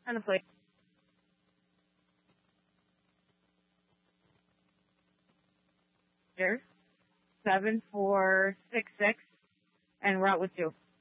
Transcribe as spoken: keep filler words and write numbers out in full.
On the plate. Here. Seven four six six, and route with two.